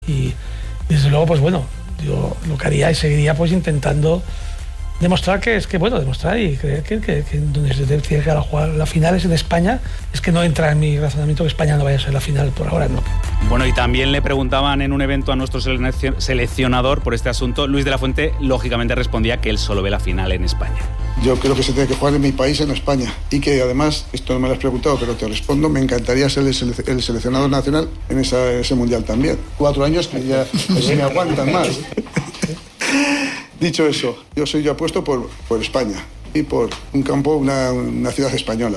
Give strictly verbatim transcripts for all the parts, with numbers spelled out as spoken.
y desde luego, pues bueno, yo lo que haría y seguiría pues intentando demostrar que es que, bueno, demostrar y creer que, que, que donde se tiene que ir a jugar la final es en España. Es que no entra en mi razonamiento que España no vaya a ser la final por ahora, ¿no? Bueno, y también le preguntaban en un evento a nuestro seleccionador por este asunto. Luis de la Fuente, lógicamente, respondía que él solo ve la final en España. Yo creo que se tiene que jugar en mi país, en España. Y que además, esto no me lo has preguntado, pero te respondo, me encantaría ser el, sele- el seleccionador nacional en esa, ese mundial también. Cuatro años que ya se me aguantan más. Dicho eso, yo soy yo apuesto por, por España y por un campo, una, una ciudad española.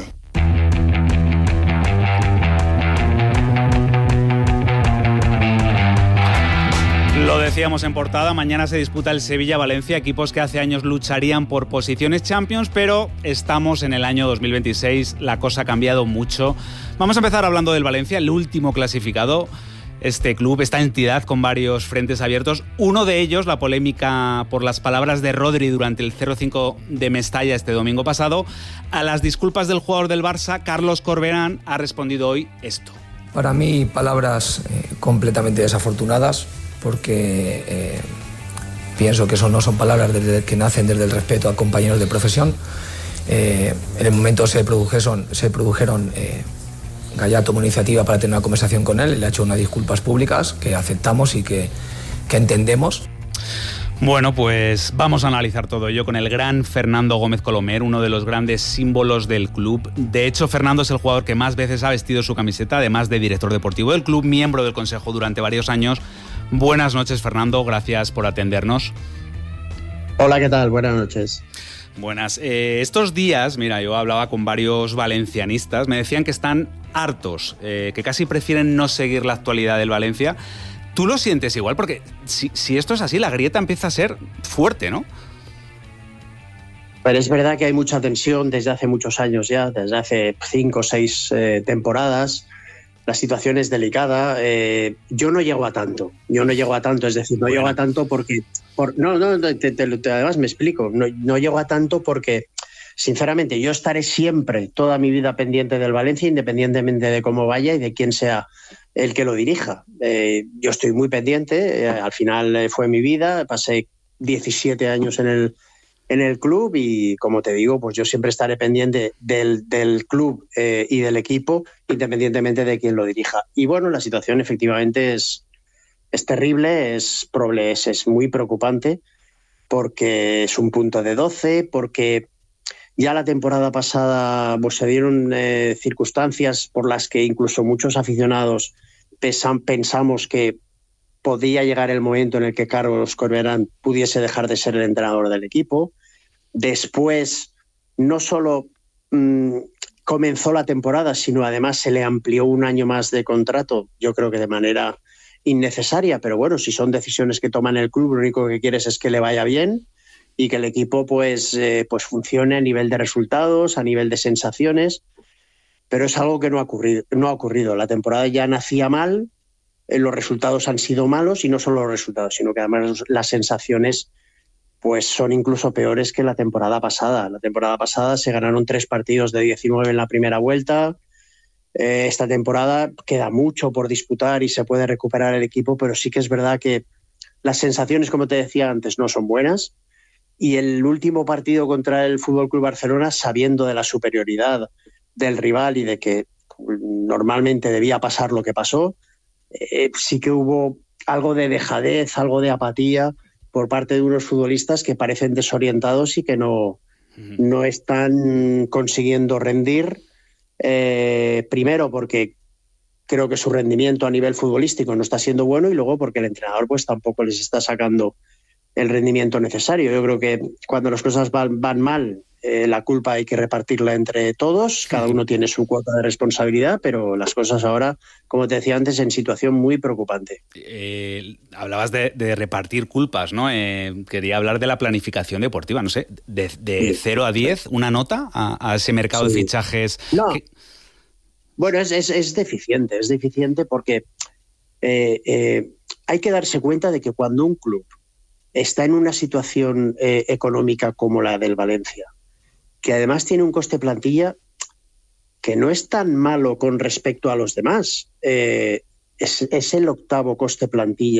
Lo decíamos en portada, mañana se disputa el Sevilla-Valencia, equipos que hace años lucharían por posiciones Champions, pero estamos en el año dos mil veintiséis, la cosa ha cambiado mucho. Vamos a empezar hablando del Valencia, el último clasificado. Este club, esta entidad con varios frentes abiertos, uno de ellos, la polémica por las palabras de Rodri durante el cero cinco de Mestalla este domingo pasado. A las disculpas del jugador del Barça, Carlos Corberán ha respondido hoy esto. Para mí, palabras eh, completamente desafortunadas, porque eh, pienso que eso no son palabras desde, que nacen desde el respeto a compañeros de profesión. Eh, en el momento se produjeron, se produjeron eh, Gallá tomó iniciativa para tener una conversación con él, le ha hecho unas disculpas públicas que aceptamos y que, que entendemos. Bueno, pues vamos a analizar todo ello con el gran Fernando Gómez Colomer, uno de los grandes símbolos del club. De hecho, Fernando es el jugador que más veces ha vestido su camiseta, además de director deportivo del club, miembro del consejo durante varios años. Buenas noches, Fernando, gracias por atendernos. Hola, ¿qué tal? Buenas noches. Buenas. Eh, estos días, mira, yo hablaba con varios valencianistas, me decían que están hartos, eh, que casi prefieren no seguir la actualidad del Valencia. ¿Tú lo sientes igual? Porque si, si esto es así, la grieta empieza a ser fuerte, ¿no? Pero es verdad que hay mucha tensión desde hace muchos años ya, desde hace cinco o seis eh, temporadas. La situación es delicada. Eh, yo no llego a tanto, yo no llego a tanto, es decir, no bueno. llego a tanto porque... Por, no, no, te, te, te, además me explico, no, no llego a tanto porque, sinceramente, yo estaré siempre, toda mi vida pendiente del Valencia, independientemente de cómo vaya y de quién sea el que lo dirija. Eh, yo estoy muy pendiente, eh, al final eh, fue mi vida, pasé diecisiete años en el, en el club y, como te digo, pues yo siempre estaré pendiente del, del club eh, y del equipo, independientemente de quién lo dirija. Y bueno, la situación efectivamente es... Es terrible, es, es, es muy preocupante porque es un punto de doce, porque ya la temporada pasada pues, se dieron eh, circunstancias por las que incluso muchos aficionados pesan, pensamos que podía llegar el momento en el que Carlos Corberán pudiese dejar de ser el entrenador del equipo. Después, no solo mmm, comenzó la temporada, sino además se le amplió un año más de contrato, yo creo que de manera... innecesaria, pero bueno, si son decisiones que toman el club, lo único que quieres es que le vaya bien y que el equipo pues, eh, pues funcione a nivel de resultados, a nivel de sensaciones, pero es algo que no ha ocurrido. No ha ocurrido. La temporada ya nacía mal, eh, los resultados han sido malos y no solo los resultados, sino que además las sensaciones pues son incluso peores que la temporada pasada. La temporada pasada se ganaron tres partidos de diecinueve en la primera vuelta. Eh, esta temporada queda mucho por disputar y se puede recuperar el equipo, pero sí que es verdad que las sensaciones, como te decía antes, no son buenas. Y el último partido contra el F C Barcelona, sabiendo de la superioridad del rival y de que normalmente debía pasar lo que pasó, eh, sí que hubo algo de dejadez, algo de apatía por parte de unos futbolistas que parecen desorientados y que no, no están consiguiendo rendir. Eh, primero porque creo que su rendimiento a nivel futbolístico no está siendo bueno y luego porque el entrenador pues tampoco les está sacando el rendimiento necesario. Yo creo que cuando las cosas van, van mal, eh, la culpa hay que repartirla entre todos, cada uno tiene su cuota de responsabilidad, pero las cosas ahora, como te decía antes, en situación muy preocupante. Eh, hablabas de, de repartir culpas, ¿no? Eh, quería hablar de la planificación deportiva, no sé, de, de sí. cero a diez, una nota a, a ese mercado sí. de fichajes. No. que... Bueno, es, es, es deficiente, es deficiente porque eh, eh, hay que darse cuenta de que cuando un club está en una situación eh, económica como la del Valencia, que además tiene un coste plantilla que no es tan malo con respecto a los demás, eh, es, es el octavo coste plantilla